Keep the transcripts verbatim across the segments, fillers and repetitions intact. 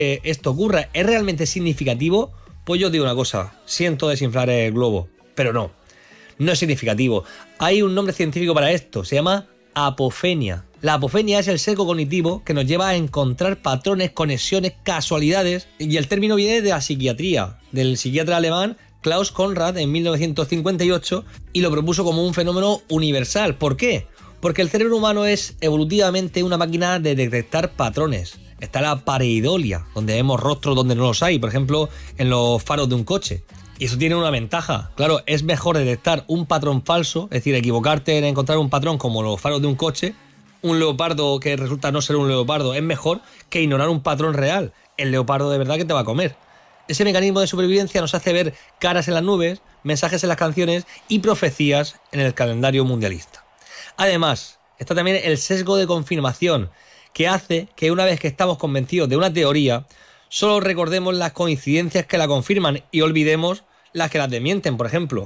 eh, esto ocurra es realmente significativo, pues yo os digo una cosa, siento desinflar el globo, pero no, no es significativo. Hay un nombre científico para esto, se llama apofenia. La apofenia es el sesgo cognitivo que nos lleva a encontrar patrones, conexiones, casualidades, y el término viene de la psiquiatría, del psiquiatra alemán Klaus Conrad en mil novecientos cincuenta y ocho, y lo propuso como un fenómeno universal. ¿Por qué? Porque el cerebro humano es evolutivamente una máquina de detectar patrones. Está la pareidolia, donde vemos rostros donde no los hay, por ejemplo, en los faros de un coche. Y eso tiene una ventaja. Claro, es mejor detectar un patrón falso, es decir, equivocarte en encontrar un patrón como los faros de un coche, un leopardo que resulta no ser un leopardo, es mejor que ignorar un patrón real, el leopardo de verdad que te va a comer. Ese mecanismo de supervivencia nos hace ver caras en las nubes, mensajes en las canciones y profecías en el calendario mundialista. Además, está también el sesgo de confirmación, que hace que una vez que estamos convencidos de una teoría, solo recordemos las coincidencias que la confirman y olvidemos las que las desmienten. Por ejemplo,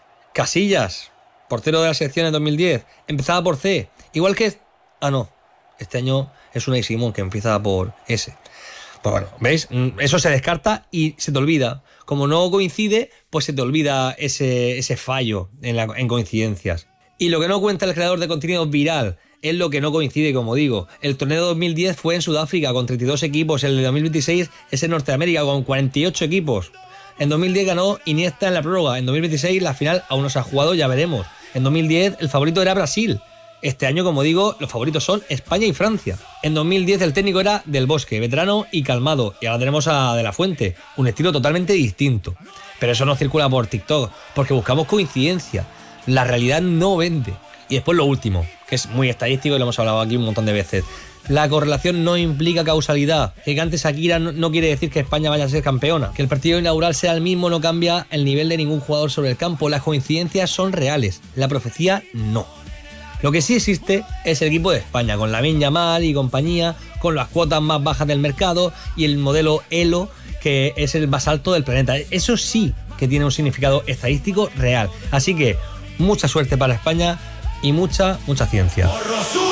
Casillas, portero de la selección en dos mil diez, empezaba por C, igual que... Ah, no, este año es Unai Simón, que empieza por S. Pues bueno, ¿veis? Eso se descarta y se te olvida. Como no coincide, pues se te olvida ese, ese fallo en, la, en coincidencias. Y lo que no cuenta el creador de contenido viral es lo que no coincide, como digo. El torneo de dos mil diez fue en Sudáfrica con treinta y dos equipos, el de dos mil veintiséis es en Norteamérica con cuarenta y ocho equipos. En dos mil diez ganó Iniesta en la prórroga, en dos mil veintiséis la final aún no se ha jugado, ya veremos. En dos mil diez el favorito era Brasil. Este año, como digo, los favoritos son España y Francia. En dos mil diez el técnico era Del Bosque, veterano y calmado. Y ahora tenemos a De La Fuente, un estilo totalmente distinto. Pero eso no circula por TikTok, porque buscamos coincidencia. La realidad no vende. Y después lo último, que es muy estadístico y lo hemos hablado aquí un montón de veces. La correlación no implica causalidad. Que cante Shakira no, no quiere decir que España vaya a ser campeona. Que el partido inaugural sea el mismo no cambia el nivel de ningún jugador sobre el campo. Las coincidencias son reales, la profecía no. Lo que sí existe es el equipo de España, con Lamine Yamal y compañía, con las cuotas más bajas del mercado y el modelo Elo, que es el más alto del planeta. Eso sí que tiene un significado estadístico real. Así que mucha suerte para España y mucha, mucha ciencia.